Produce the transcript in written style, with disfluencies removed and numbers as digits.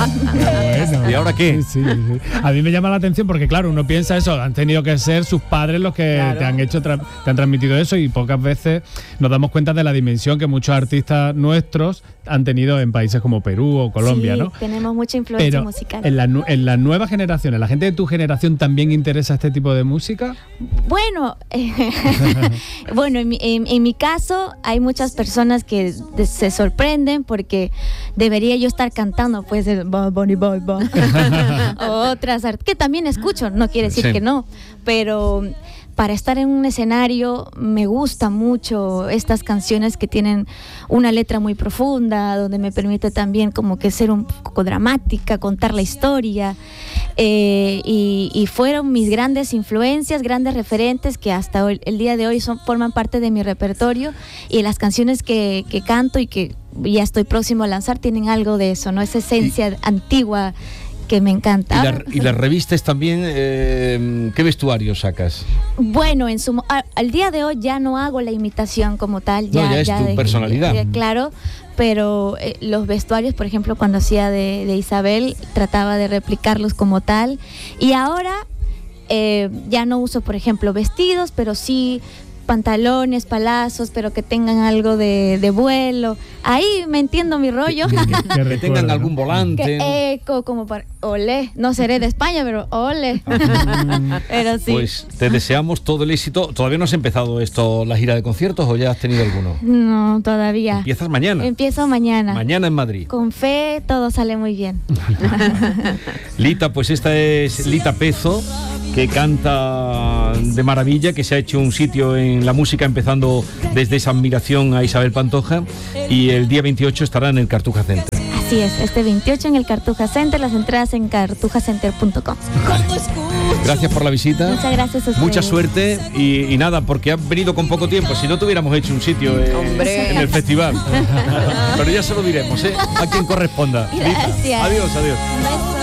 Bueno. ¿Y ahora qué? Sí. A mí me llama la atención porque, claro, uno piensa eso, han tenido que ser sus padres los que te han transmitido eso, y pocas veces nos damos cuenta de la dimensión que muchos artistas nuestros han tenido en países como Perú o Colombia, sí, ¿no? Tenemos mucha influencia Pero musical. en la nueva generación, ¿en la gente de tu generación también interesa este tipo de música? Bueno, en mi caso hay muchas personas que se sorprenden porque debería yo estar cantando pues el Bunny Boy Boy o otras que también escucho, no quiere decir que no, pero para estar en un escenario me gusta mucho estas canciones que tienen una letra muy profunda, donde me permite también como que ser un poco dramática, contar la historia, y fueron mis grandes influencias, grandes referentes que hasta hoy, el día de hoy forman parte de mi repertorio, y las canciones que canto y que ya estoy próximo a lanzar tienen algo de eso, ¿no? Esa esencia antigua que me encanta. ¿Y las revistas también? ¿Qué vestuario sacas? Bueno, al día de hoy ya no hago la imitación como tal. Ya es tu personalidad. Claro, pero los vestuarios, por ejemplo, cuando hacía de Isabel, trataba de replicarlos como tal. Y ahora ya no uso, por ejemplo, vestidos, pero sí pantalones, palazos, pero que tengan algo de vuelo. Ahí me entiendo mi rollo. Que tengan algún volante. Que eco, como para olé. No seré de España, pero ole. Pero sí. Pues te deseamos todo el éxito. ¿Todavía no has empezado la gira de conciertos o ya has tenido alguno? No, todavía. ¿Empiezas mañana? Empiezo mañana. Mañana en Madrid. Con fe, todo sale muy bien. Lita, pues esta es Lita Pezo, que canta de maravilla, que se ha hecho un sitio en la música empezando desde esa admiración a Isabel Pantoja, y el día 28 estará en el Cartuja Center. Así es, este 28 en el Cartuja Center, las entradas en cartujacenter.com. Gracias por la visita. Muchas gracias a ustedes. Mucha suerte y nada, porque han venido con poco tiempo, si no te hubiéramos hecho un sitio en el festival. Pero ya se lo diremos, a quien corresponda. Gracias. Lita, adiós. Un beso.